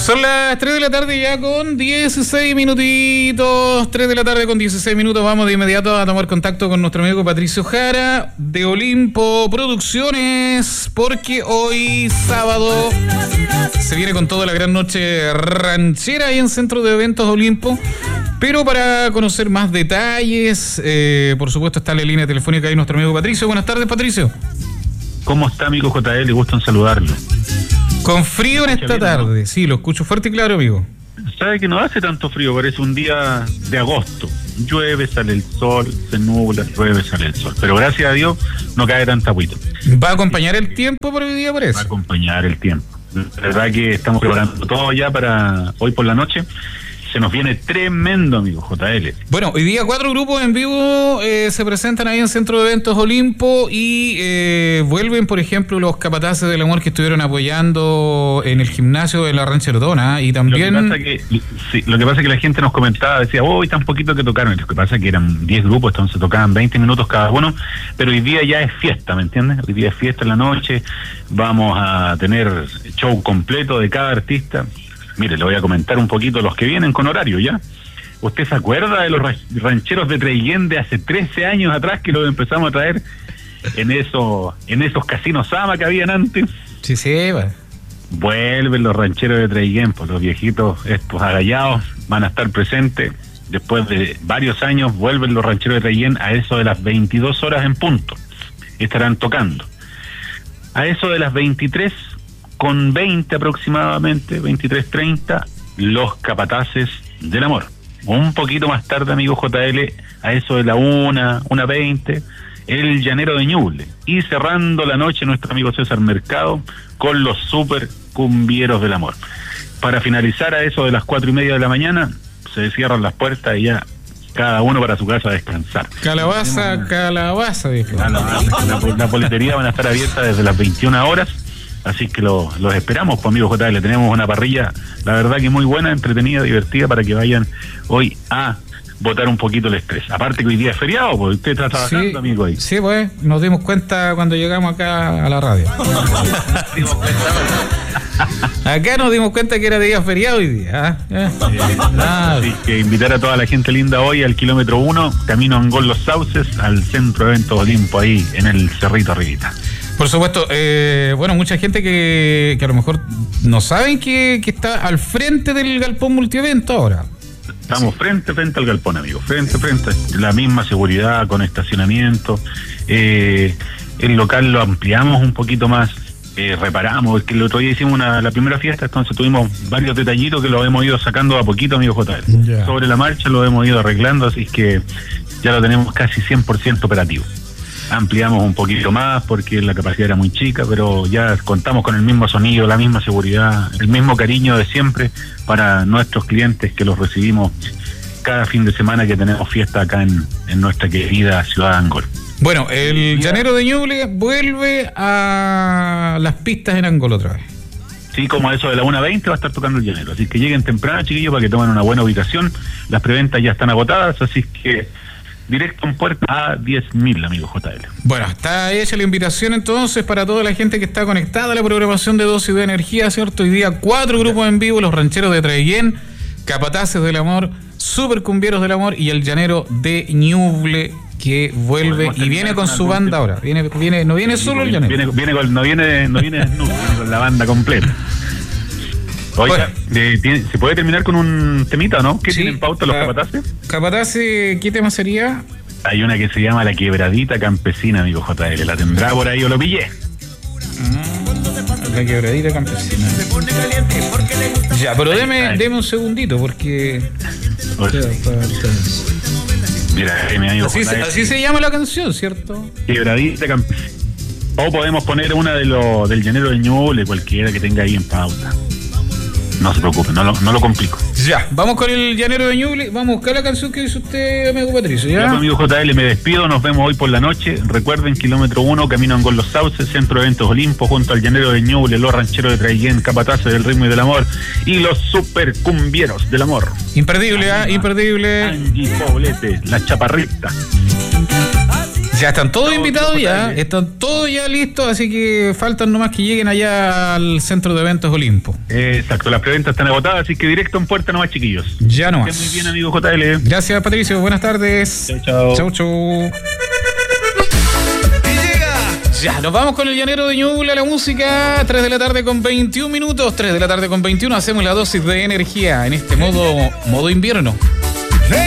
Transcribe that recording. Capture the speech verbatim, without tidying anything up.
Son las tres de la tarde ya con dieciséis minutitos. tres de la tarde con dieciséis minutos. Vamos de inmediato a tomar contacto con nuestro amigo Patricio Jara de Olimpo Producciones, porque hoy sábado se viene con toda la gran noche ranchera ahí en Centro de Eventos Olimpo. Pero para conocer más detalles, eh, por supuesto está en la línea telefónica ahí nuestro amigo Patricio. Buenas tardes, Patricio. ¿Cómo está, amigo J L? Gusto en saludarlo. Con frío en esta tarde, ¿no? Sí, lo escucho fuerte y claro, amigo. Sabe que no hace tanto frío, parece un día de agosto. Llueve, sale el sol, se nubla, llueve, sale el sol. Pero gracias a Dios no cae tanta agüita. ¿Va a acompañar el tiempo por hoy día, parece? Va a acompañar el tiempo. La verdad que estamos preparando todo ya para hoy por la noche. Se nos viene tremendo, amigo J L. Bueno, hoy día cuatro grupos en vivo eh, se presentan ahí en Centro de Eventos Olimpo y eh, vuelven, por ejemplo, los Capataces del Amor que estuvieron apoyando en el gimnasio de la Rancherotona y también... Lo que pasa que, sí, lo que pasa que la gente nos comentaba, decía, oh, hoy tan poquito que tocaron. Lo que pasa que eran diez grupos, entonces tocaban veinte minutos cada uno, pero hoy día ya es fiesta, ¿me entiendes? Hoy día es fiesta en la noche, vamos a tener show completo de cada artista. Mire, le voy a comentar un poquito los que vienen con horario, ¿ya? ¿Usted se acuerda de los rancheros de Traiguén de hace trece años atrás que los empezamos a traer en esos, en esos casinos Sama que habían antes? Sí, sí, va. Vuelven los rancheros de Traiguén, pues los viejitos, estos agallados, van a estar presentes. Después de varios años, vuelven los rancheros de Traiguén a eso de las veintidós horas en punto. Estarán tocando. A eso de las veintitrés con veinte aproximadamente, veintitrés treinta, los Capataces del Amor. Un poquito más tarde, amigo J L, a eso de la una, una veinte, el Llanero de Ñuble. Y cerrando la noche, nuestro amigo César Mercado con los Super Cumbieros del Amor. Para finalizar, a eso de las cuatro y media de la mañana, se cierran las puertas y ya cada uno para su casa a descansar. Calabaza, una... calabaza, dijo. La, la, la, la politería van a estar abiertas desde las veintiuna horas. Así que lo, los esperamos, pues, amigo J L. Tenemos una parrilla, la verdad que muy buena, entretenida, divertida, para que vayan hoy a botar un poquito el estrés. Aparte que hoy día es feriado, pues usted está trabajando, sí, amigo, ahí. Sí, pues, nos dimos cuenta cuando llegamos acá a la radio. Acá nos dimos cuenta que era día feriado hoy día. ¿eh? Eh, así que invitar a toda la gente linda hoy al kilómetro uno, camino a Angol Los Sauces, al Centro de Eventos Olimpo, ahí en el Cerrito arribita. Por supuesto, eh, bueno, mucha gente que, que a lo mejor no saben que, que está al frente del galpón multievento ahora. Estamos sí. frente, frente al galpón, amigo, frente, frente, la misma seguridad, con estacionamiento, eh, el local lo ampliamos un poquito más, eh, reparamos, es que el otro día hicimos una, la primera fiesta, entonces tuvimos varios detallitos que los hemos ido sacando a poquito, amigo J L. Yeah. Sobre la marcha lo hemos ido arreglando, así que ya lo tenemos casi cien por ciento operativo. Ampliamos un poquito más porque la capacidad era muy chica, pero ya contamos con el mismo sonido, la misma seguridad, el mismo cariño de siempre para nuestros clientes que los recibimos cada fin de semana que tenemos fiesta acá en, en nuestra querida ciudad de Angol. Bueno, el Llanero de Ñuble vuelve a las pistas en Angol otra vez. Sí, como a eso de la una veinte va a estar tocando el Llanero, así que lleguen temprano, chiquillos, para que tomen una buena ubicación. Las preventas ya están agotadas, así que directo en puerta a diez mil, amigo J L. Bueno, está hecha la invitación entonces para toda la gente que está conectada a la programación de Dosis de Energía, ¿cierto? Hoy día cuatro grupos en vivo, los Rancheros de Traiguén, Capataces del Amor, Super Cumbieros del Amor y el Llanero de Ñuble, que vuelve y viene con su banda ahora. Viene, viene, no viene solo el Llanero. Viene, viene con, no viene, no viene desnudo, viene con la banda completa. Oiga, eh, ¿tiene, ¿se puede terminar con un temita, no? ¿Qué sí, tienen pauta los Capataces? Capataces, ¿qué tema sería? Hay una que se llama La Quebradita Campesina, amigo J L. ¿La tendrá por ahí o lo pillé? Ah, La Quebradita Campesina. Ya, pero deme, deme un segundito, porque... Mira, mi amigo así, se, así se llama la canción, ¿cierto? Quebradita Campesina. O podemos poner una de lo, del Llanero de Ñuble, cualquiera que tenga ahí en pauta. No se preocupe, no lo, no lo complico. Ya, vamos con el Llanero de Ñuble. Vamos a buscar la canción que dice usted, amigo Patricio. ¿Ya? Ya, pues, amigo J L, me despido. Nos vemos hoy por la noche. Recuerden, kilómetro uno, camino a Angol Los Sauces, Centro de Eventos Olimpo, junto al Llanero de Ñuble, los Rancheros de Traiguén, Capataces del Ritmo y del Amor y los Super Cumbieros del Amor. Imperdible, ¿ah? ¿eh? Imperdible. Angie Poblete, la chaparrita. Ya están todos No, invitados no, ya, dale. están todos ya listos, así que faltan nomás que lleguen allá al centro de eventos Olimpo. Eh, exacto, las preventas están agotadas, así que directo en puerta nomás, chiquillos. Ya Que nomás. estén muy bien, amigo J L. Gracias, Patricio, buenas tardes. Chau, chau. Chau, chau. Ya, nos vamos con el llanero de Ñuble, la música, tres de la tarde con veintiún minutos, tres de la tarde con veintiuno, hacemos la dosis de energía en este modo, modo invierno.